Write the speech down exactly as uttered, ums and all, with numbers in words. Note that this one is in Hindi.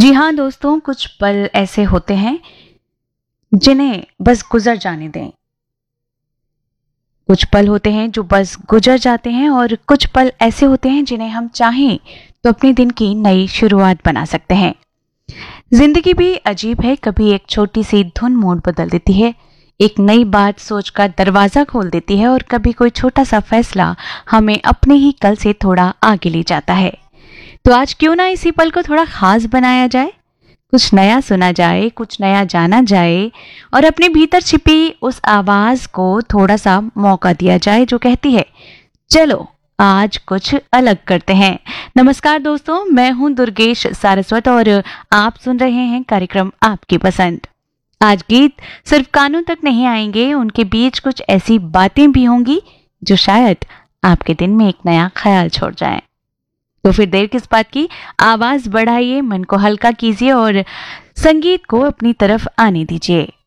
जी हाँ दोस्तों, कुछ पल ऐसे होते हैं जिन्हें बस गुजर जाने दें। कुछ पल होते हैं जो बस गुजर जाते हैं और कुछ पल ऐसे होते हैं जिन्हें हम चाहें तो अपने दिन की नई शुरुआत बना सकते हैं। जिंदगी भी अजीब है, कभी एक छोटी सी धुन मूड बदल देती है, एक नई बात सोचकर दरवाजा खोल देती है और कभी कोई छोटा सा फैसला हमें अपने ही कल से थोड़ा आगे ले जाता है। तो आज क्यों ना इसी पल को थोड़ा खास बनाया जाए, कुछ नया सुना जाए, कुछ नया जाना जाए और अपने भीतर छिपी उस आवाज को थोड़ा सा मौका दिया जाए जो कहती है चलो आज कुछ अलग करते हैं। नमस्कार दोस्तों, मैं हूं दुर्गेश सारस्वत और आप सुन रहे हैं कार्यक्रम आपकी पसंद। आज गीत सिर्फ कानों तक नहीं आएंगे, उनके बीच कुछ ऐसी बातें भी होंगी जो शायद आपके दिन में एक नया ख्याल छोड़ जाए। तो फिर देर किस बात की, आवाज बढ़ाइए, मन को हल्का कीजिए और संगीत को अपनी तरफ आने दीजिए।